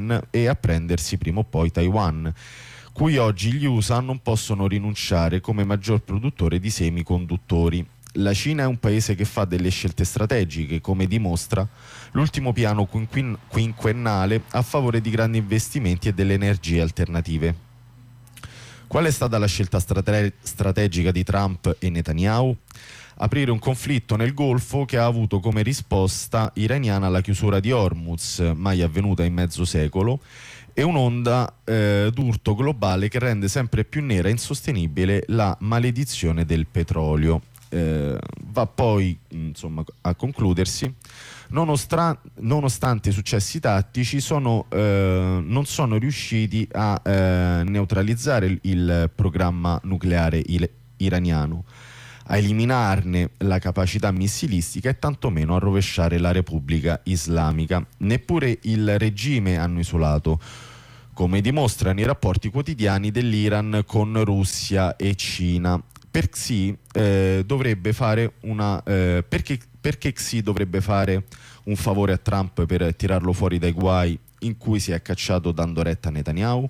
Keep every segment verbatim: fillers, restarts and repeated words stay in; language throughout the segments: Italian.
Iran e a prendersi prima o poi Taiwan, cui oggi gli U S A non possono rinunciare come maggior produttore di semiconduttori. La Cina è un paese che fa delle scelte strategiche, come dimostra l'ultimo piano quinquin- quinquennale a favore di grandi investimenti e delle energie alternative. Qual è stata la scelta strate- strategica di Trump e Netanyahu? Aprire un conflitto nel Golfo che ha avuto come risposta iraniana la chiusura di Hormuz, mai avvenuta in mezzo secolo, e un'onda eh, d'urto globale che rende sempre più nera e insostenibile la maledizione del petrolio. Eh, va poi insomma a concludersi. Nonostra- nonostante i successi tattici, sono, eh, non sono riusciti a eh, neutralizzare il, il programma nucleare il- iraniano, a eliminarne la capacità missilistica e tantomeno a rovesciare la Repubblica Islamica. Neppure il regime hanno isolato, come dimostrano i rapporti quotidiani dell'Iran con Russia e Cina. Per Xi eh, dovrebbe fare una eh, perché, perché Xi dovrebbe fare un favore a Trump per tirarlo fuori dai guai in cui si è cacciato dando retta a Netanyahu?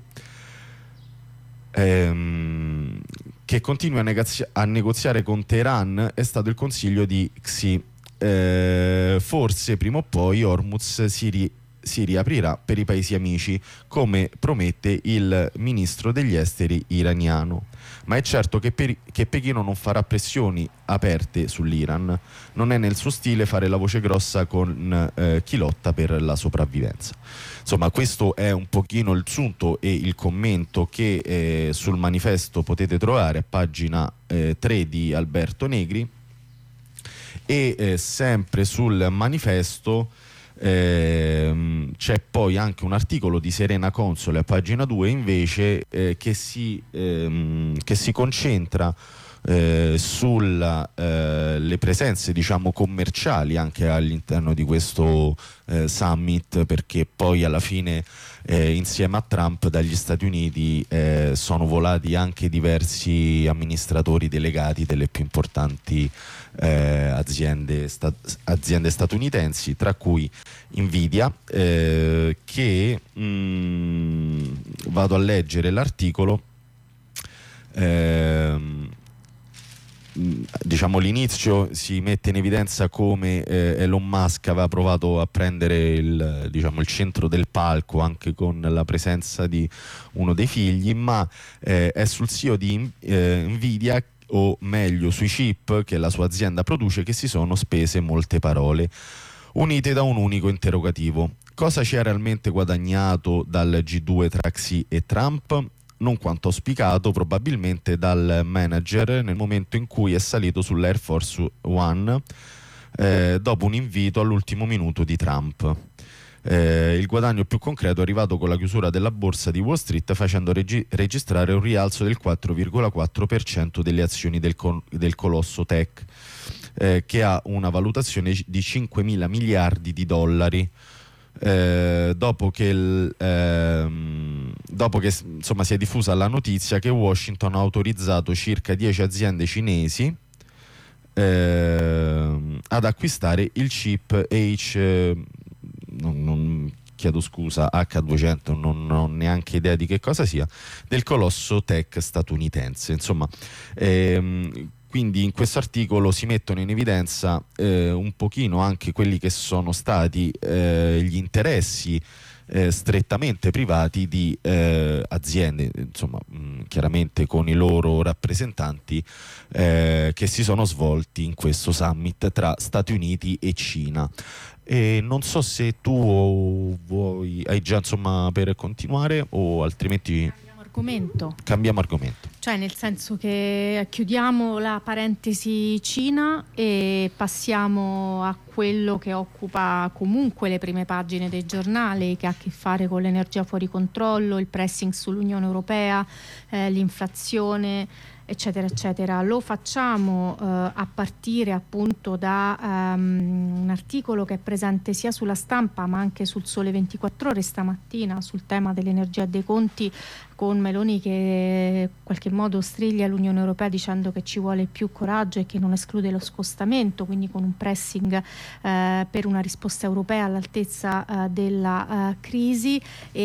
Ehm, che continui a, negazia- a negoziare con Teheran è stato il consiglio di Xi. Eh, forse prima o poi Hormuz si, ri- si riaprirà per i paesi amici, come promette il ministro degli esteri iraniano. Ma è certo che, per, che Pechino non farà pressioni aperte sull'Iran. Non è nel suo stile fare la voce grossa con eh, chi lotta per la sopravvivenza. Insomma, questo è un pochino il sunto e il commento che eh, sul manifesto potete trovare a pagina eh, tre di Alberto Negri. E eh, sempre sul manifesto ehm, c'è poi anche un articolo di Serena Console a pagina due invece eh, che, si, ehm, che si concentra eh, sulle eh, presenze diciamo commerciali anche all'interno di questo eh, summit, perché poi alla fine eh, insieme a Trump dagli Stati Uniti eh, sono volati anche diversi amministratori delegati delle più importanti eh, aziende, sta- aziende statunitensi, tra cui Nvidia, eh, che mh, vado a leggere l'articolo. ehm, Diciamo l'inizio si mette in evidenza come eh, Elon Musk aveva provato a prendere il, diciamo, il centro del palco anche con la presenza di uno dei figli, ma eh, è sul C E O di eh, Nvidia, o meglio sui chip che la sua azienda produce, che si sono spese molte parole unite da un unico interrogativo: cosa ci ha realmente guadagnato dal G due tra Xi e Trump? Non quanto auspicato probabilmente dal manager nel momento in cui è salito sull'Air Force One eh, dopo un invito all'ultimo minuto di Trump. Eh, il guadagno più concreto è arrivato con la chiusura della borsa di Wall Street, facendo regi- registrare un rialzo del quattro virgola quattro per cento delle azioni del, con- del colosso tech, eh, che ha una valutazione di cinquemila miliardi di dollari. Eh, dopo che, il, ehm, dopo che insomma, si è diffusa la notizia che Washington ha autorizzato circa dieci aziende cinesi ehm, ad acquistare il chip H non, non, chiedo scusa H duecento, non, non ho neanche idea di che cosa sia, del colosso tech statunitense. Insomma, ehm, quindi in questo articolo si mettono in evidenza eh, un pochino anche quelli che sono stati eh, gli interessi eh, strettamente privati di eh, aziende, insomma, mh, chiaramente con i loro rappresentanti eh, che si sono svolti in questo summit tra Stati Uniti e Cina. E non so se tu vuoi, hai già insomma per continuare o altrimenti argomento. Cambiamo argomento. Cioè nel senso che chiudiamo la parentesi Cina e passiamo a quello che occupa comunque le prime pagine dei giornali, che ha a che fare con l'energia fuori controllo, il pressing sull'Unione Europea, eh, l'inflazione, eccetera eccetera. Lo facciamo eh, a partire appunto da um, un articolo che è presente sia sulla Stampa ma anche sul Sole ventiquattro Ore stamattina sul tema dell'energia e dei conti, con Meloni che in qualche modo striglia l'Unione Europea dicendo che ci vuole più coraggio e che non esclude lo scostamento, quindi con un pressing eh, per una risposta europea all'altezza eh, della eh, crisi. E